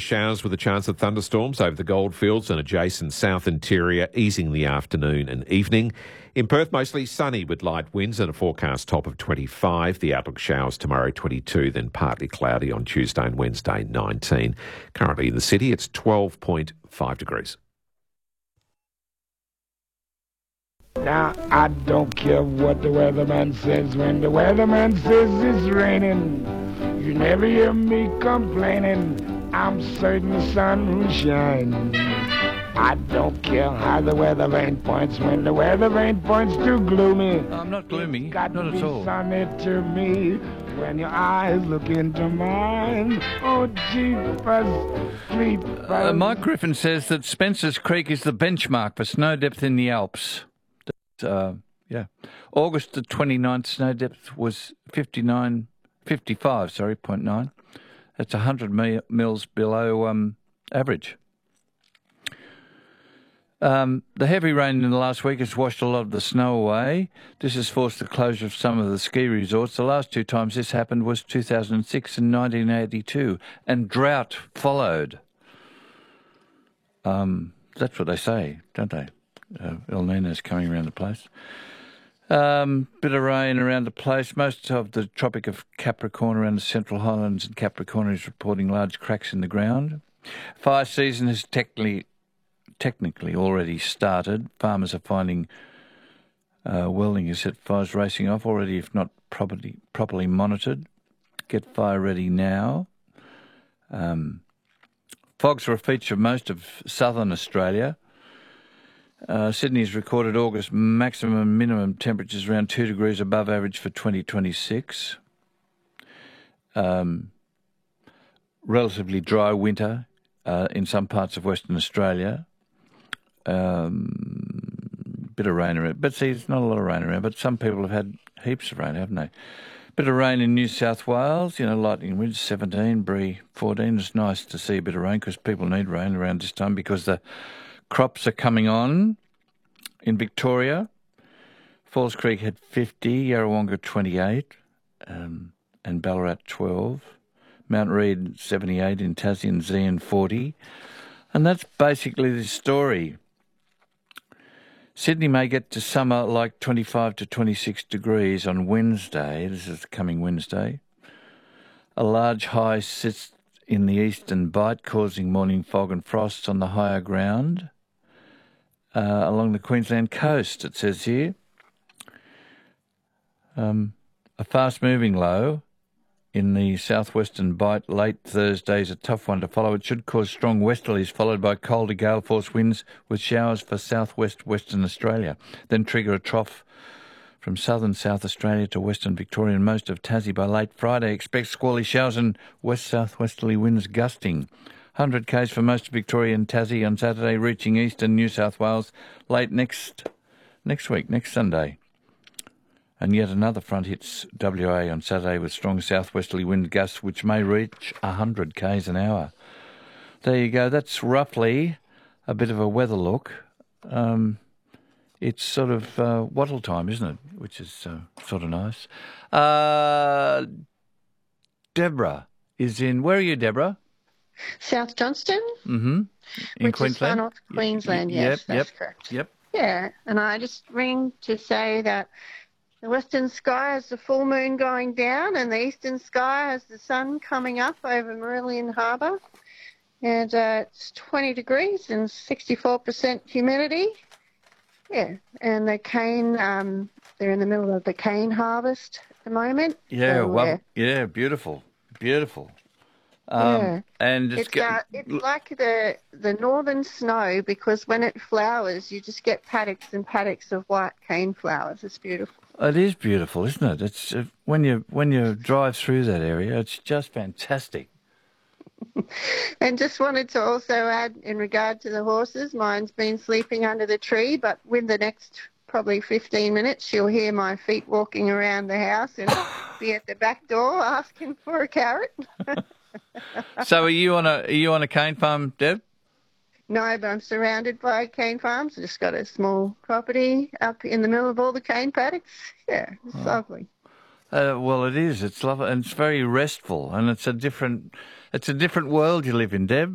Showers with a chance of thunderstorms over the Goldfields and adjacent south interior, easing the afternoon and evening. In Perth, mostly sunny with light winds and a forecast top of 25. The outlook showers tomorrow 22, then partly cloudy on Tuesday and Wednesday 19. Currently in the city, it's 12.5 degrees. Now, I don't care what the weatherman says. When the weatherman says it's raining, you never hear me complaining. I'm certain the sun will shine. I don't care how the weather vane points. When the weather vane points too gloomy, I'm not gloomy, got not to at all. be sunny to me. When your eyes look into mine, oh jeepers, creepers. Mike Griffin says that Spencer's Creek is the benchmark for snow depth in the Alps. August the 29th snow depth was 55.9. That's 100 mils below average. The heavy rain in the last week has washed a lot of the snow away. This has forced the closure of some of the ski resorts. The last two times this happened was 2006 and 1982, and drought followed. That's what they say, don't they? El Nino's coming around the place. Bit of rain around the place. Most of the Tropic of Capricorn around the Central Highlands and Capricorn is reporting large cracks in the ground. Fire season has technically already started. Farmers are finding welding has set fires racing off already, if not properly monitored. Get fire ready now. Fogs are a feature of most of southern Australia. Sydney has recorded August maximum and minimum temperatures around 2 degrees above average for 2026. Relatively dry winter in some parts of Western Australia. Bit of rain around, but see, it's not a lot of rain around, but some people have had heaps of rain, haven't they? Bit of rain in New South Wales, Lightning Ridge 17, Bree 14. It's nice to see a bit of rain because people need rain around this time because the crops are coming on. In Victoria, Falls Creek had 50, Yarrawonga 28, and Ballarat 12. Mount Reid 78 in Tassie and Zeehan 40. And that's basically the story. Sydney may get to summer like 25 to 26 degrees on Wednesday. This is coming Wednesday. A large high sits in the eastern bight, causing morning fog and frosts on the higher ground. Along the Queensland coast, it says here. A fast-moving low in the southwestern bight late Thursday is a tough one to follow. It should cause strong westerlies followed by colder gale force winds with showers for southwest Western Australia. Then trigger a trough from southern South Australia to western Victoria and most of Tassie by late Friday. Expect squally showers and west-southwesterly winds gusting. 100 k's for most of Victoria and Tassie on Saturday, reaching eastern New South Wales late next week, next Sunday. And yet another front hits WA on Saturday with strong southwesterly wind gusts, which may reach 100 k's an hour. There you go. That's roughly a bit of a weather look. It's sort of wattle time, isn't it? Which is sort of nice. Deborah is in... Where are you, Deborah? South Johnston, In which Queensland? is far north Queensland, yes, that's correct. Yep. Yeah, and I just ring to say that the western sky has the full moon going down and the eastern sky has the sun coming up over Marillion Harbour. And it's 20 degrees and 64% humidity. Yeah, and the cane, they're in the middle of the cane harvest at the moment. Yeah, so, yeah, beautiful. Yeah. And It's like the northern snow because when it flowers, you just get paddocks and paddocks of white cane flowers. It's beautiful. It is beautiful, isn't it? It's when you drive through that area, it's just fantastic. And just wanted to also add in regard to the horses, mine's been sleeping under the tree, but with the next probably 15 minutes, she'll hear my feet walking around the house and be at the back door asking for a carrot. So are you on a cane farm, Deb? No, but I'm surrounded by cane farms. I just got a small property up in the middle of all the cane paddocks. Yeah, it's lovely. Well, it is. It's lovely and it's very restful, and it's a different world you live in, Deb.